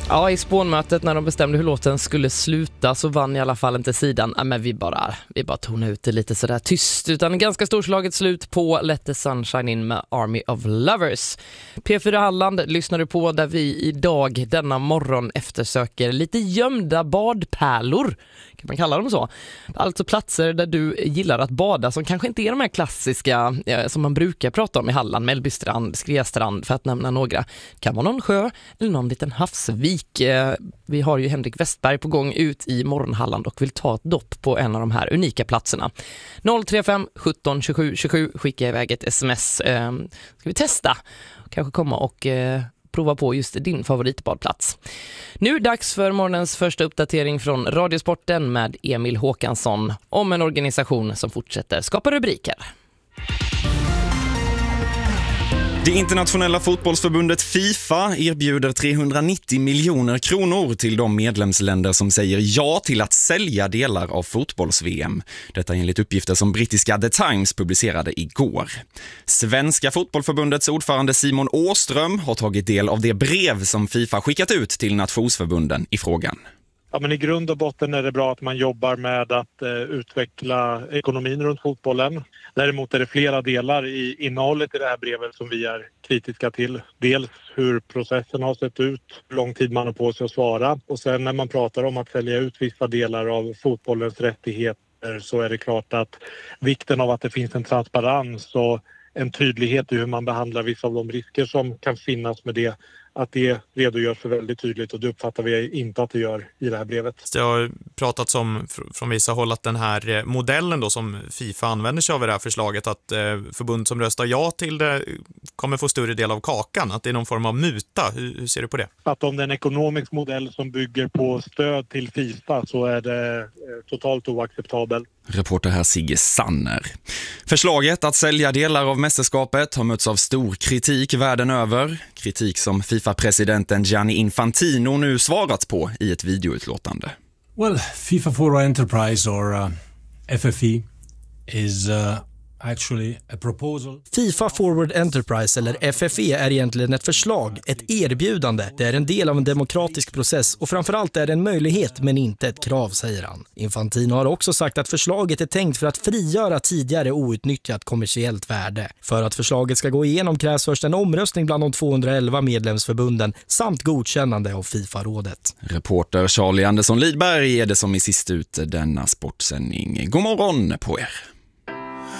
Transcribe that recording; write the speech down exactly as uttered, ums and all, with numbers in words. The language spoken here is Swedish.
Ja, i spånmötet när de bestämde hur låten skulle sluta så vann i alla fall inte sidan. Ja, men vi bara, vi bara tonade ut det lite sådär tyst. Utan ganska storslaget slut på Let the Sunshine In med Army of Lovers. P fyra Halland lyssnar du på där vi idag denna morgon eftersöker lite gömda badpärlor. Kan man kalla dem så? Alltså platser där du gillar att bada som kanske inte är de här klassiska eh, som man brukar prata om i Halland. Mellbystrand, Skrestrand för att nämna några. Kan vara någon sjö eller någon liten havsvik. Eh, vi har ju Henrik Westberg på gång ut i Morgonhalland och vill ta ett dopp på en av de här unika platserna. noll tre fem sjutton tjugosju tjugosju, skicka iväg ett sms. Eh, ska vi testa? Kanske komma och... Eh, prova på just din favoritbadplats. Nu dags för morgonens första uppdatering från Radiosporten med Emil Håkansson om en organisation som fortsätter skapa rubriker. Det internationella fotbollsförbundet FIFA erbjuder trehundranittio miljoner kronor till de medlemsländer som säger ja till att sälja delar av fotbolls-V M. Detta enligt uppgifter som brittiska The Times publicerade igår. Svenska fotbollförbundets ordförande Simon Åström har tagit del av det brev som FIFA skickat ut till nationsförbunden i frågan. Ja, men i grund och botten är det bra att man jobbar med att eh, utveckla ekonomin runt fotbollen. Däremot är det flera delar i innehållet i det här brevet som vi är kritiska till. Dels hur processen har sett ut, hur lång tid man har på sig att svara. Och sen när man pratar om att sälja ut vissa delar av fotbollens rättigheter så är det klart att vikten av att det finns en transparens och en tydlighet i hur man behandlar vissa av de risker som kan finnas med det. Att det redogörs för väldigt tydligt och det uppfattar vi inte att det gör i det här brevet. Det har pratats om från vissa håll att den här modellen då som FIFA använder sig av i det här förslaget att förbund som röstar ja till det kommer få större del av kakan, att det är någon form av muta. Hur, hur ser du på det? Att om det är en ekonomisk modell som bygger på stöd till FIFA så är det totalt oacceptabelt. Reporter här Sigge Sanner. Förslaget att sälja delar av mästerskapet har mötts av stor kritik världen över. Kritik som FIFA-presidenten Gianni Infantino nu svarat på i ett videoutlåtande. Well, FIFA Forward Enterprise or uh, F F E is uh, actually a proposal. FIFA Forward Enterprise eller F F E är egentligen ett förslag, ett erbjudande. Det är en del av en demokratisk process och framförallt är det en möjlighet men inte ett krav, säger han. Infantino har också sagt att förslaget är tänkt för att frigöra tidigare outnyttjat kommersiellt värde. För att förslaget ska gå igenom krävs först en omröstning bland de tvåhundraelva medlemsförbunden samt godkännande av FIFA-rådet. Reporter Charlie Andersson Lidberg är det som i sist ut denna sportsändning. God morgon på er!